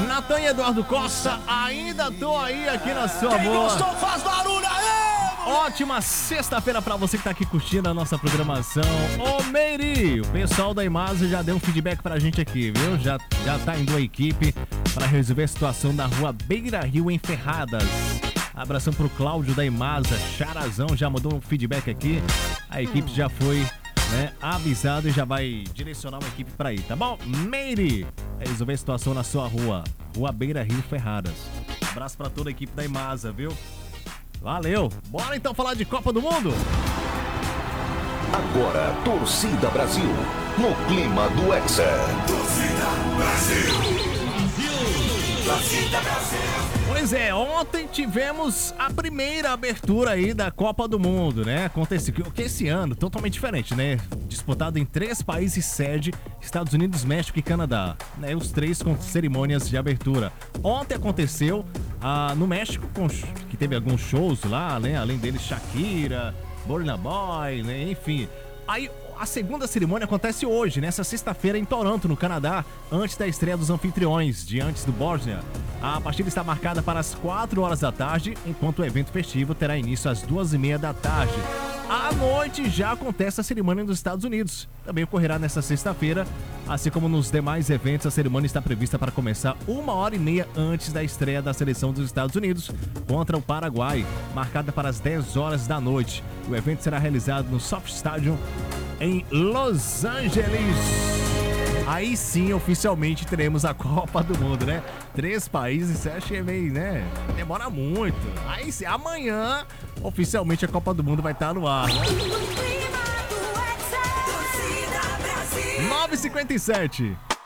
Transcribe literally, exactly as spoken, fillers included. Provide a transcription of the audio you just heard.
Natan e Eduardo Costa, ainda tô aí aqui na sua Quem boa. gostou faz barulho aí! Ótima sexta-feira pra você que tá aqui curtindo a nossa programação. Ô Meire, o pessoal da Imasa já deu um feedback pra gente aqui, viu? Já, já tá indo a equipe pra resolver a situação da rua Beira Rio em Ferradas. Abração pro Cláudio da Imasa, Charazão já mandou um feedback aqui. A equipe já foi, né, avisado e já vai direcionar uma equipe pra ir, tá bom? Meire, resolver a situação na sua rua, Rua Beira Rio Ferradas. Abraço pra toda a equipe da Imasa, viu? Valeu! Bora então falar de Copa do Mundo? Agora, Torcida Brasil, no clima do Hexa. Torcida Brasil! Torcida Brasil! Pois é, ontem tivemos a primeira abertura aí da Copa do Mundo, né? Aconteceu que esse ano totalmente diferente, né? Disputado em três países sede, Estados Unidos, México e Canadá, né? Os três com cerimônias de abertura. Ontem aconteceu ah, no México, com, que teve alguns shows lá, né? Além deles, Shakira, Burna Boy, né? Enfim. Aí a segunda cerimônia acontece hoje, nessa sexta-feira, em Toronto, no Canadá, antes da estreia dos anfitriões, diante do Bósnia. A partida está marcada para as quatro horas da tarde, enquanto o evento festivo terá início às duas e meia da tarde. À noite já acontece a cerimônia nos Estados Unidos. Também ocorrerá nesta sexta-feira, assim como nos demais eventos, a cerimônia está prevista para começar uma hora e meia antes da estreia da seleção dos Estados Unidos contra o Paraguai, marcada para as dez horas da noite. O evento será realizado no Soft Stadium em Los Angeles. Aí sim, oficialmente teremos a Copa do Mundo, né? Três países, você acha meio, né? Demora muito. Aí sim, amanhã, oficialmente a Copa do Mundo vai estar no ar, né? nove e cinquenta e sete.